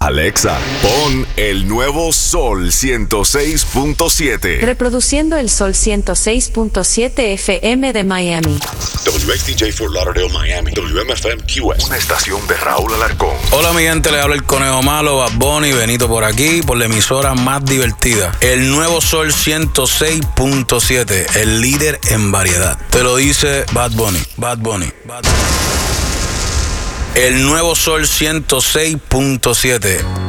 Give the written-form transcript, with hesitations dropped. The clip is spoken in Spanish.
Alexa, pon el nuevo Sol 106.7. Reproduciendo el Sol 106.7 FM de Miami. WXTJ Fort Lauderdale, Miami. WMFM Key West. Una estación de Raúl Alarcón. Hola mi gente, le habla el Conejo Malo, Bad Bunny, Benito por aquí, por la emisora más divertida. El nuevo Sol 106.7, el líder en variedad. Te lo dice Bad Bunny, Bad Bunny, Bad Bunny. El nuevo Sol 106.7.